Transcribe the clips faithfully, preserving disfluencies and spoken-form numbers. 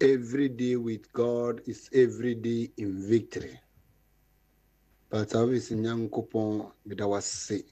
Every day with God is every day in victory. But always in young coupon with our say.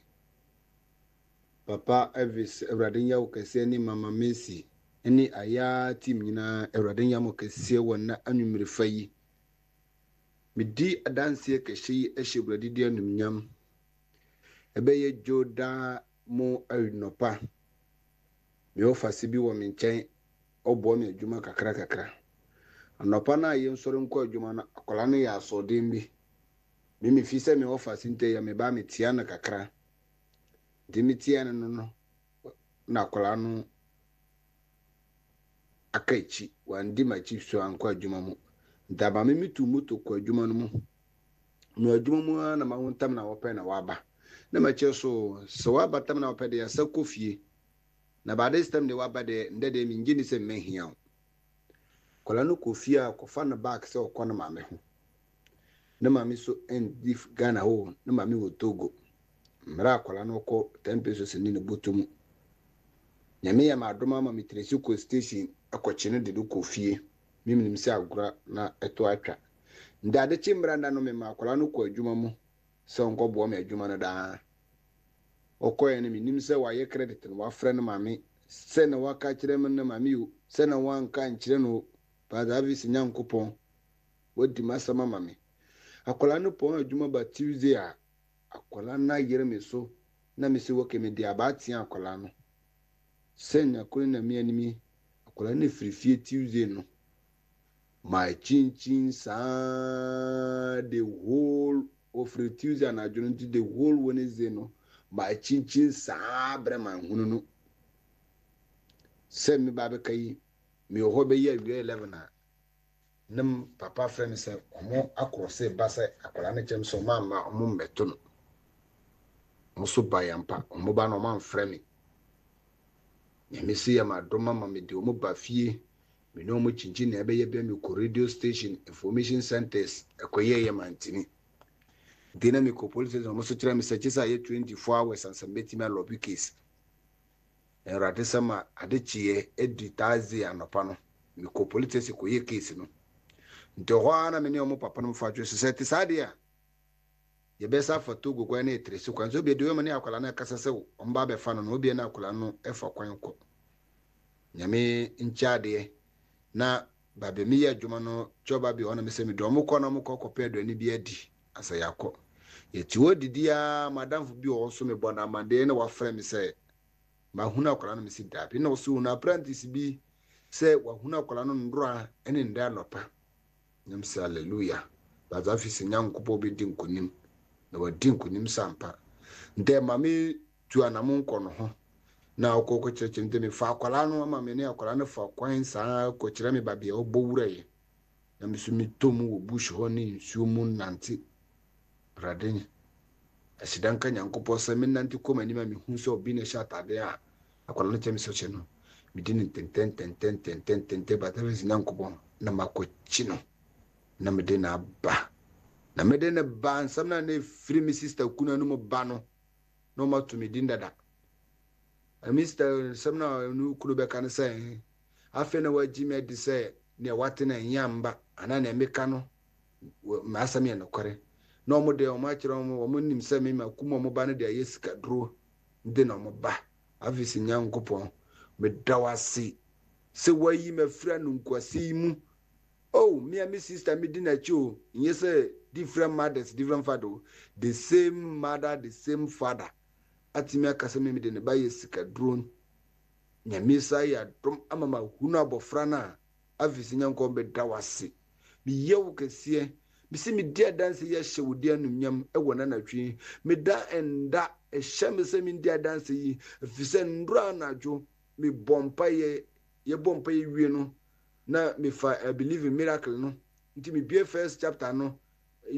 Papa Elvis Eradenya Okese ni Mama Messi. Any aya team yina Eradenya Mokese wana anumrifa yi. Midi adansi keshi eshe bradidi anumnyam. Ebeye joda mo alinopa. Mi ofasi bi wo minchen obo mi adwuma kakra kakra. Anopa na ye nsoro nkọ adwuma na akola no ya asodem bi. Me me fi se me ofasi nte ya me ba me tia na kakra. Di me tia no no na akola no akaichi wandi machi so ankọ adwuma mu. Daba me mitu moto kọ adwuma no mu. No adwuma mu na ma wontam na wope na waba. Na ma che so so waba tam na wope de ya sakofie. Na ba this time de waba de ndede mi ngini se mehia. Kola no kofia kofa na back se okọ na mame ho. Na mame so end Ghana ho na mame wo Togo. Mra kola no ko ten pesos ni ne botomu. Nyame ya madoma ma mitresi ko station akọchi no de do kofie. Mimi nim se agura na eto atwa. Ndade chimbra nda no me ma kola no ko adwuma mu. Se onko bo me adwuma no da. Okoye ne minim se wa ye credit no wa frɛ no mame. Se na wa ka kire me na mame o. Se na wa nka nkire no. Pa Davis nyankopon. Wodi masama mame. Akola no pon adwuma ba Tuesday a akola na yere me so na me se wo ke me dia ba tia akola no. Se nya ko na mi animi akola na frifie Tuesday no. My chin chin sa the whole of Tuesday na adwuma the whole Wednesday no. My chin chin sa breman hunu no. Se me ba be kai me ho be ye eleven a nem papa frɛ me sɛ ɔmo akrɔse ba sɛ akwara ne kyem so ma ma ɔmo mbeto no ɔmo so ba yampa ɔmo ba no ɔmo frɛ me ne me si ya ma doma ma me de ɔmo ba fie me no ɔmo chinchin na ebe ye be me ko radio station information centers ekoye ye mantini dina me ko police station ɔmo so kyerɛ me sɛ kyesa ye twenty-four hours and some beti me lobby case erade sama adechie edi tazi anopa no me ko police station ko ye case no nti ho ana me ne omo papa no fa twa se te sade a ye besa fa Togo kwa na etresi kwa so be de we ne akwala na kasa se omba be fa no no obi na akwala no efa kwan ko nyame nchaade na babe mi ya dwuma no choba bi ona me se me do mo ko na mo ko kope do ani bi adi asa yakọ ye ti odidi a madam fu bi o so me bona mande na wa frɛ me se ma huna akwala no me si da bi na so na apprentice bi se wa huna akwala no ndro a ene nda lopa nyamsa hallelujah baza fisi nyankopo be dinkunim na wa dinkunim sampa nde mame tu anamu nko no ho na okoko cheche nde me fa akwala no ma me ne akwala no fa kwan sa ko kire me babia obo wuraye na me so mi tomu wo bush ho ni nsuo mu nante braden asidanka nyankopo se me nante ko mani ma me hu so obi na shatade a akwala no chemi so che no mi din tenten tenten tenten tenten batare zinankopo na makochi no na me de na ba na me de na ba nsam na na free me sister kuna no mo ba no no ma to me din dada a mister sam na no kuro be kan say afa na waji me de say ne wate na nyamba ana na emeka no ma asam ya nokore no mo de o ma kire mo mo nim say me ma kuma mo ba no de ayesika dro de na mo ba avisi nyankopon me dawasi se wayi me fra no nkwasi mu. Oh, me and my sister, me didn't show. Yes, sir, different mothers, different father, the same mother, the same father. Atimia kaseme me didn't buy a sika drone. Nya misa drum amama huna bofrana. Avisi nyanko be dawasi. Mi yewu kesie. Mi si mi dia dance ya shewu dia numnyam ewa nana twi. Mi da enda e shame se mi dia dance yi. Fise ndra na jo mi bompa ye ye bompa ye wie no. Na me fa I believe in miracle no nti me be first chapter no